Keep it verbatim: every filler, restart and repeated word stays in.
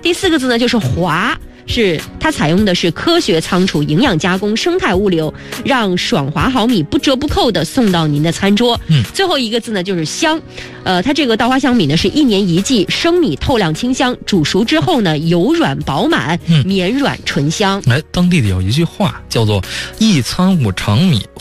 第四个字呢就是华，是它采用的是科学仓储、营养加工、生态物流，让爽滑好米不折不扣的送到您的餐桌。 嗯， 最后一个字呢就是香，呃，它这个稻花香米呢是一年一季，生米透亮清香，煮熟之后呢油软饱满， 嗯， 绵软醇香。 哎，当地的有一句话叫做一仓五成米